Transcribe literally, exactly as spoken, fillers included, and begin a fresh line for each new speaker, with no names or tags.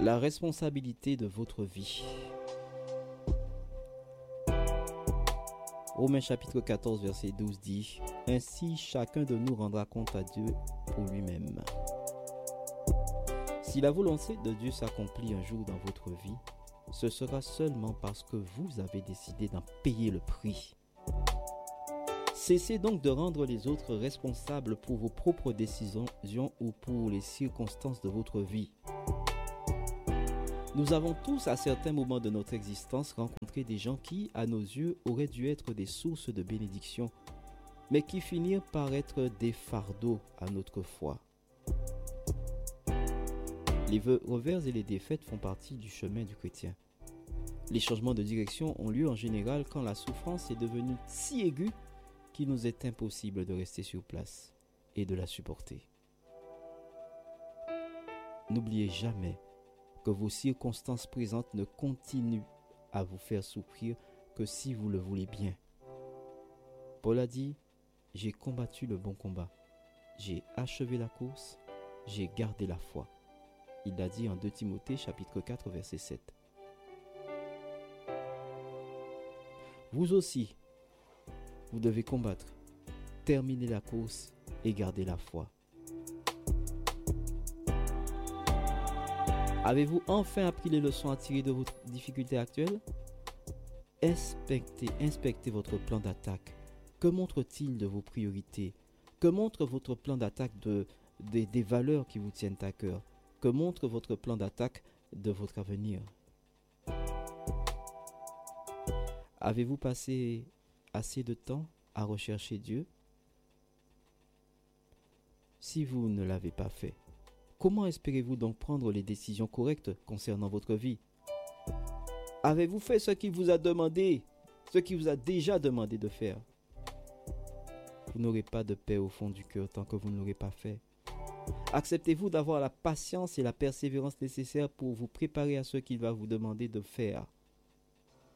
la responsabilité de votre vie. Romains chapitre quatorze verset douze dit « Ainsi chacun de nous rendra compte à Dieu pour lui-même. » Si la volonté de Dieu s'accomplit un jour dans votre vie, ce sera seulement parce que vous avez décidé d'en payer le prix. Cessez donc de rendre les autres responsables pour vos propres décisions ou pour les circonstances de votre vie. Nous avons tous, à certains moments de notre existence, rencontré des gens qui, à nos yeux, auraient dû être des sources de bénédiction, mais qui finirent par être des fardeaux à notre foi. Les revers et les défaites font partie du chemin du chrétien. Les changements de direction ont lieu en général quand la souffrance est devenue si aiguë qu'il nous est impossible de rester sur place et de la supporter. N'oubliez jamais que vos circonstances présentes ne continuent à vous faire souffrir que si vous le voulez bien. Paul a dit « J'ai combattu le bon combat, j'ai achevé la course, j'ai gardé la foi. » Il l'a dit en deux Timothée chapitre quatre verset sept. Vous aussi, vous devez combattre, terminer la course et garder la foi. Avez-vous enfin appris les leçons à tirer de vos difficultés actuelles? Inspectez, inspectez votre plan d'attaque. Que montre-t-il de vos priorités? Que montre votre plan d'attaque de, de, des valeurs qui vous tiennent à cœur? Que montre votre plan d'attaque de votre avenir? Avez-vous passé assez de temps à rechercher Dieu? Si vous ne l'avez pas fait, comment espérez-vous donc prendre les décisions correctes concernant votre vie? Avez-vous fait ce qu'il vous a demandé, ce qu'il vous a déjà demandé de faire? Vous n'aurez pas de paix au fond du cœur tant que vous ne l'aurez pas fait. Acceptez-vous d'avoir la patience et la persévérance nécessaires pour vous préparer à ce qu'il va vous demander de faire?